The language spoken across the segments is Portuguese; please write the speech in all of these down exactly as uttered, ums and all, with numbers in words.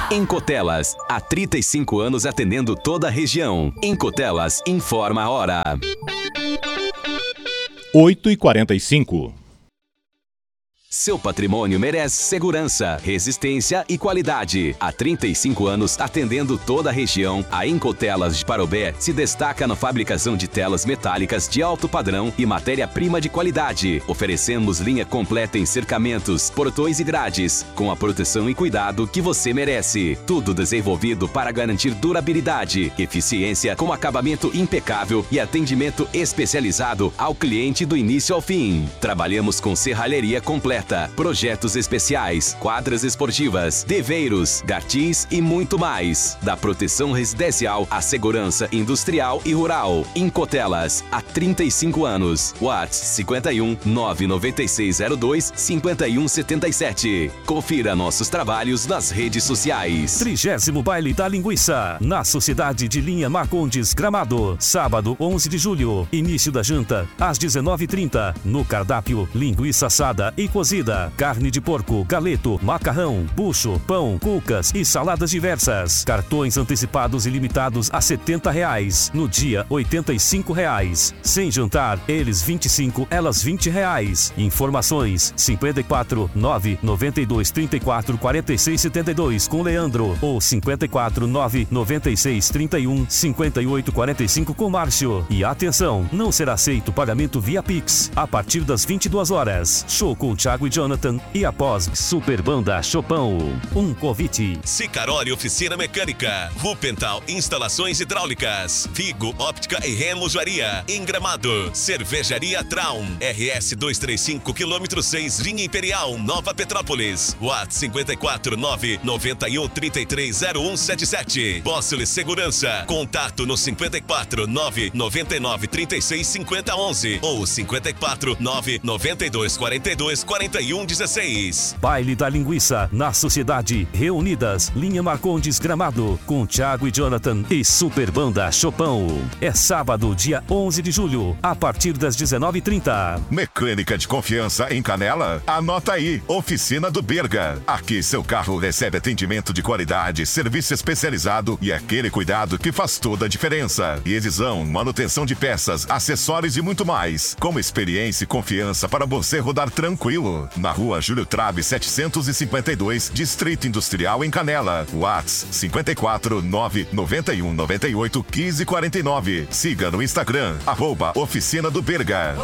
Em Cotelas, há trinta e cinco anos atendendo toda a região. Em Cotelas, informa a hora. oito e quarenta e cinco. Seu patrimônio merece segurança, resistência e qualidade. Há trinta e cinco anos atendendo toda a região, a Incotelas de Parobé se destaca na fabricação de telas metálicas de alto padrão e matéria-prima de qualidade. Oferecemos linha completa em cercamentos, portões e grades, com a proteção e cuidado que você merece. Tudo desenvolvido para garantir durabilidade, eficiência com acabamento impecável e atendimento especializado ao cliente do início ao fim. Trabalhamos com serralheria completa, projetos especiais, quadras esportivas, deveiros, gatis e muito mais. Da proteção residencial à segurança industrial e rural. Incotelas, há trinta e cinco anos. WhatsApp cinquenta e um, nove nove seis zero dois, cinquenta e um setenta e sete. Confira nossos trabalhos nas redes sociais. Trigésimo Baile da Linguiça, na Sociedade de Linha Marcondes Gramado. Sábado, onze de julho. Início da janta, às dezenove e trinta. No cardápio, linguiça assada e cozida, carne de porco, galeto, macarrão, bucho, pão, cucas e saladas diversas. Cartões antecipados ilimitados a setenta reais. No dia, oitenta e cinco reais. Sem jantar, eles vinte e cinco, elas vinte reais. Informações cinquenta e quatro, nove nove dois, trinta e quatro, quarenta e seis, setenta e dois com Leandro ou cinquenta e quatro, nove nove seis, trinta e um, cinquenta e oito, quarenta e cinco com Márcio. E atenção, não será aceito pagamento via Pix a partir das vinte e duas horas. Show com Thiago e Jonathan e após Super Banda Chopão. Um convite. Sicaroli Oficina Mecânica, Rupental Instalações Hidráulicas, Figo Óptica e Relojoaria, em Gramado, Cervejaria Traum, R S duzentos e trinta e cinco, quilômetro seis, linha Imperial, Nova Petrópolis, WhatsApp cinquenta e quatro, nove nove um, trinta e três, zero um sete sete. Bóssole Segurança, contato no cinquenta e quatro, nove nove nove, trinta e seis, cinquenta, onze ou cinquenta e quatro, nove nove dois, quarenta e dois, quarenta e um, dezesseis. Baile da Linguiça, na Sociedade, reunidas, Linha Marcondes Gramado, com Thiago e Jonathan e Super Banda Chopão. É sábado, dia onze de julho, a partir das dezenove e trinta. Mecânica de confiança em Canela? Anota aí, Oficina do Berga. Aqui seu carro recebe atendimento de qualidade, serviço especializado e aquele cuidado que faz toda a diferença. Revisão, manutenção de peças, acessórios e muito mais. Com experiência e confiança para você rodar tranquilo. Na rua Júlio Trave setecentos e cinquenta e dois, Distrito Industrial em Canela. WhatsApp cinquenta e quatro, nove nove um, nove oito, quinze, quarenta e nove. Siga no Instagram, arroba Oficina do Berga.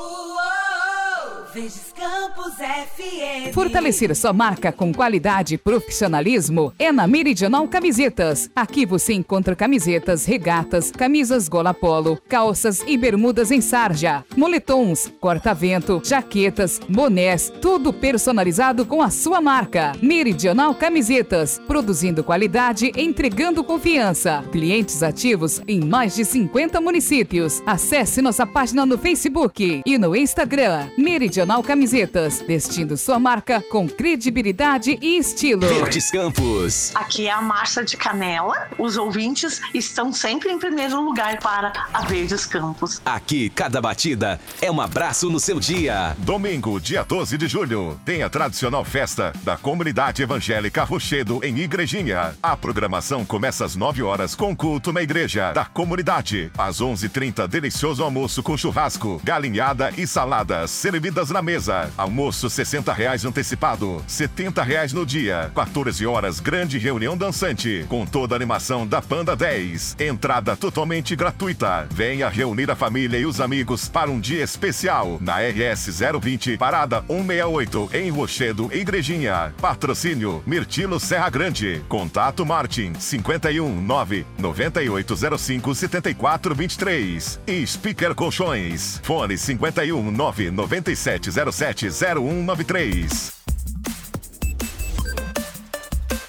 Verdes Campos F M. Fortalecer sua marca com qualidade e profissionalismo é na Meridional Camisetas. Aqui você encontra camisetas, regatas, camisas gola polo, calças e bermudas em sarja, moletons, corta-vento, jaquetas, bonés, tudo personalizado com a sua marca. Meridional Camisetas, produzindo qualidade, entregando confiança. Clientes ativos em mais de cinquenta municípios. Acesse nossa página no Facebook e no Instagram. Meridional Camisetas, vestindo sua marca com credibilidade e estilo. Verdes Campos. Aqui é a Márcia de Canela. Os ouvintes estão sempre em primeiro lugar para a Verdes Campos. Aqui, cada batida é um abraço no seu dia. Domingo, dia doze de julho, tem a tradicional festa da Comunidade Evangélica Rochedo em Igrejinha. A programação começa às nove horas com culto na igreja da comunidade. Às onze e trinta, delicioso almoço com churrasco, galinhada e saladas servidas na mesa. Almoço sessenta reais antecipado, setenta reais no dia. quatorze horas, grande reunião dançante, com toda a animação da Panda dez. Entrada totalmente gratuita. Venha reunir a família e os amigos para um dia especial na R S zero vinte, parada cento e sessenta e oito, em Rochedo, Igrejinha. Patrocínio Mirtilo Serra Grande. Contato Martin cinquenta e um, nove nove oito zero cinco, sete quatro dois três. E Speaker Colchões. Fone cinquenta e um, nove nove sete zero sete zero um nove três.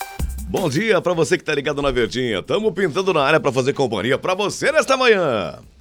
Bom dia pra você que tá ligado na Verdinha. Tamo pintando na área pra fazer companhia pra você nesta manhã.